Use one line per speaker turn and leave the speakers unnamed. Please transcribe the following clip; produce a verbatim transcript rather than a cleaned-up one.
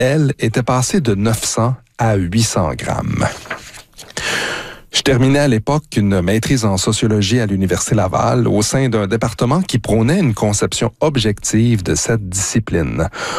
elle, était passée de neuf cents à huit cents grammes. Je terminais à l'époque une maîtrise en sociologie à l'Université Laval au sein d'un département qui prônait une conception objective de cette discipline.